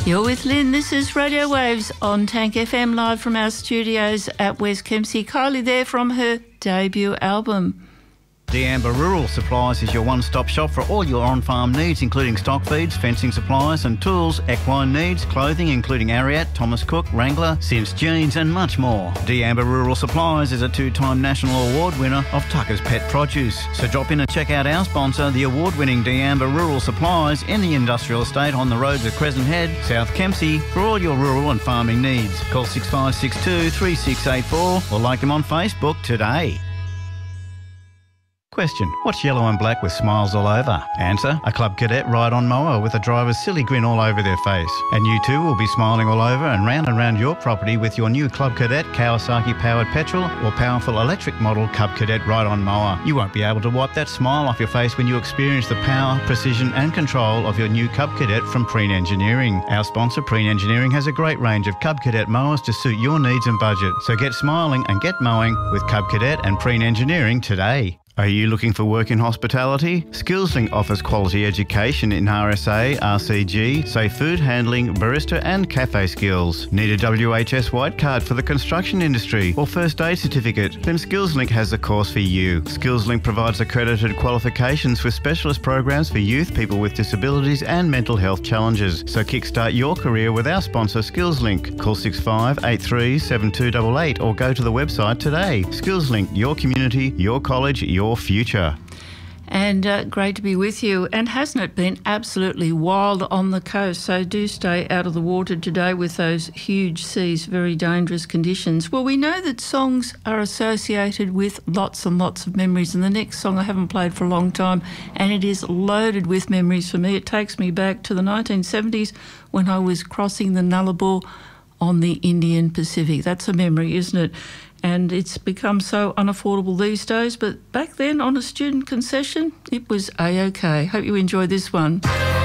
You're with Lynn. This is Radio Waves on Tank FM, live from our studios at West Kempsey. Kylie there from her debut album. D'Amber Rural Supplies is your one-stop shop for all your on-farm needs, including stock feeds, fencing supplies and tools, equine needs, clothing including Ariat, Thomas Cook, Wrangler, Sims Jeans and much more. D'Amber Rural Supplies is a two-time national award winner of Tucker's Pet Produce. So drop in and check out our sponsor, the award-winning D'Amber Rural Supplies in the industrial estate on the roads of Crescent Head, South Kempsey, for all your rural and farming needs. Call 6562 3684 or like them on Facebook today. Question: what's yellow and black with smiles all over? Answer: a Club Cadet ride-on mower with a driver's silly grin all over their face. And you too will be smiling all over and round your property with your new Club Cadet Kawasaki-powered petrol or powerful electric model Club Cadet ride-on mower. You won't be able to wipe that smile off your face when you experience the power, precision and control of your new Cub Cadet from Preen Engineering. Our sponsor, Preen Engineering, has a great range of Cub Cadet mowers to suit your needs and budget. So get smiling and get mowing with Cub Cadet and Preen Engineering today. Are you looking for work in hospitality? SkillsLink offers quality education in RSA, RCG, safe food handling, barista and cafe skills. Need a WHS white card for the construction industry or first aid certificate? Then SkillsLink has the course for you. SkillsLink provides accredited qualifications with specialist programs for youth, people with disabilities and mental health challenges. So kickstart your career with our sponsor SkillsLink. Call 6583 7288 or go to the website today. SkillsLink, your community, your college, your future. And great to be with you. And hasn't it been absolutely wild on the coast? So do stay out of the water today with those huge seas, very dangerous conditions. Well, we know that songs are associated with lots and lots of memories. And the next song I haven't played for a long time, and it is loaded with memories for me. It takes me back to the 1970s when I was crossing the Nullarbor on the Indian Pacific. That's a memory, isn't it? And it's become so unaffordable these days, but back then on a student concession, it was A-OK. Hope you enjoy this one.